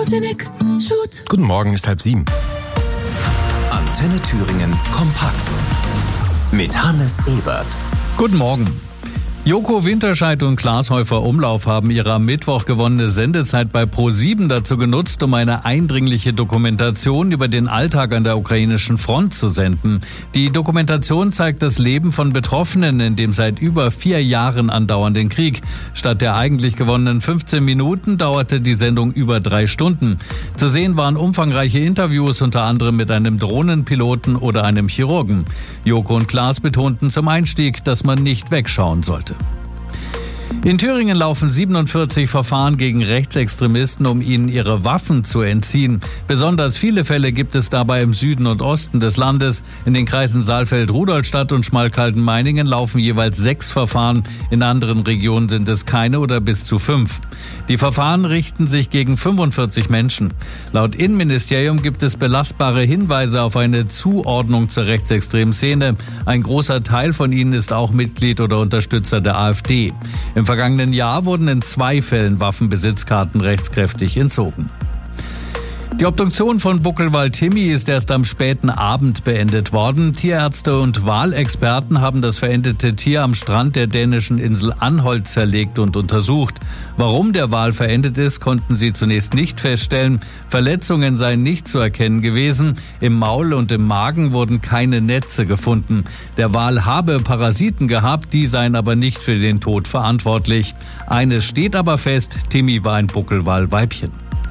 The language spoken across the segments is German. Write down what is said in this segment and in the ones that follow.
Photogenic Shoot. Guten Morgen, ist 6:30. Antenne Thüringen kompakt mit Hannes Ebert. Guten Morgen. Joko Winterscheid und Klaas Häufer-Umlauf haben ihre am Mittwoch gewonnene Sendezeit bei ProSieben dazu genutzt, um eine eindringliche Dokumentation über den Alltag an der ukrainischen Front zu senden. Die Dokumentation zeigt das Leben von Betroffenen in dem seit über 4 Jahren andauernden Krieg. Statt der eigentlich gewonnenen 15 Minuten dauerte die Sendung über 3 Stunden. Zu sehen waren umfangreiche Interviews, unter anderem mit einem Drohnenpiloten oder einem Chirurgen. Joko und Klaas betonten zum Einstieg, dass man nicht wegschauen sollte. In Thüringen laufen 47 Verfahren gegen Rechtsextremisten, um ihnen ihre Waffen zu entziehen. Besonders viele Fälle gibt es dabei im Süden und Osten des Landes. In den Kreisen Saalfeld, Rudolstadt und Schmalkalden-Meiningen laufen jeweils 6 Verfahren. In anderen Regionen sind es keine oder bis zu 5. Die Verfahren richten sich gegen 45 Menschen. Laut Innenministerium gibt es belastbare Hinweise auf eine Zuordnung zur rechtsextremen Szene. Ein großer Teil von ihnen ist auch Mitglied oder Unterstützer der AfD. Im vergangenen Jahr wurden in 2 Fällen Waffenbesitzkarten rechtskräftig entzogen. Die Obduktion von Buckelwal Timmy ist erst am späten Abend beendet worden. Tierärzte und Walexperten haben das verendete Tier am Strand der dänischen Insel Anholt zerlegt und untersucht. Warum der Wal verendet ist, konnten sie zunächst nicht feststellen. Verletzungen seien nicht zu erkennen gewesen. Im Maul und im Magen wurden keine Netze gefunden. Der Wal habe Parasiten gehabt, die seien aber nicht für den Tod verantwortlich. Eines steht aber fest: Timmy war ein Buckelwal-Weibchen.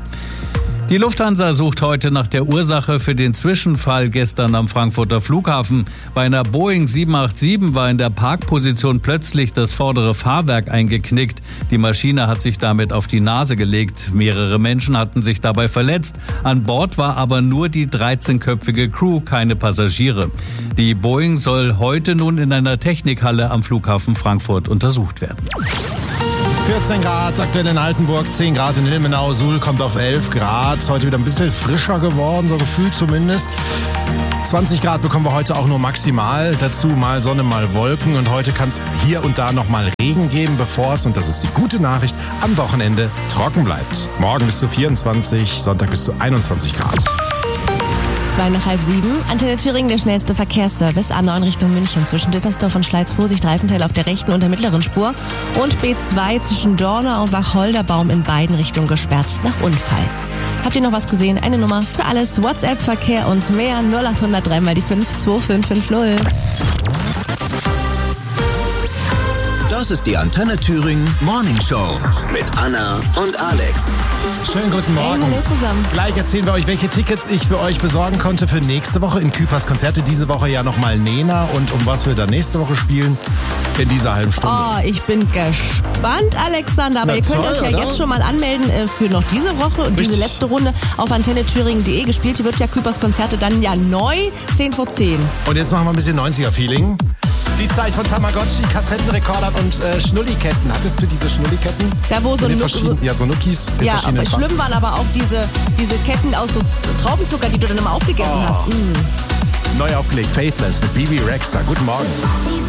Die Lufthansa sucht heute nach der Ursache für den Zwischenfall gestern am Frankfurter Flughafen. Bei einer Boeing 787 war in der Parkposition plötzlich das vordere Fahrwerk eingeknickt. Die Maschine hat sich damit auf die Nase gelegt. Mehrere Menschen hatten sich dabei verletzt. An Bord war aber nur die 13-köpfige Crew, keine Passagiere. Die Boeing soll heute nun in einer Technikhalle am Flughafen Frankfurt untersucht werden. 14 Grad aktuell in Altenburg, 10 Grad in Ilmenau, Suhl kommt auf 11 Grad. Heute wieder ein bisschen frischer geworden, so gefühlt zumindest. 20 Grad bekommen wir heute auch nur maximal. Dazu mal Sonne, mal Wolken. Und heute kann es hier und da noch mal Regen geben, bevor es, und das ist die gute Nachricht, am Wochenende trocken bleibt. Morgen bis zu 24, Sonntag bis zu 21 Grad. 6:02 Antenne Thüringen, der schnellste Verkehrsservice. A9 Richtung München zwischen Dittersdorf und Schleiz. Vorsicht, Reifenteil auf der rechten und der mittleren Spur. Und B2 zwischen Dornau und Wacholderbaum in beiden Richtungen gesperrt nach Unfall. Habt ihr noch was gesehen? Eine Nummer für alles. WhatsApp, Verkehr und mehr. 0800 3 mal die 5 2550. Das ist die Antenne Thüringen Morning Show mit Anna und Alex. Schönen guten Morgen. Hey, hallo zusammen. Gleich erzählen wir euch, welche Tickets ich für euch besorgen konnte für nächste Woche in Küpers Konzerte. Diese Woche ja nochmal Nena und um was wir dann nächste Woche spielen in dieser halben Stunde. Oh, ich bin gespannt, Alexander. Aber ihr könnt euch ja jetzt schon mal anmelden für noch diese Woche und diese letzte Runde auf antennethüringen.de. Gespielt wird ja Küpers Konzerte dann ja neu, 10:10. Und jetzt machen wir ein bisschen 90er-Feeling. Die Zeit von Tamagotchi, Kassettenrekordern und Schnulliketten. Hattest du diese Schnulliketten? Da wo so so Nuckis. Ja, aber schlimm waren aber auch diese Ketten aus so Traubenzucker, die du dann immer aufgegessen hast. Neu aufgelegt, Faithless mit Bibi Rexha. Guten Morgen.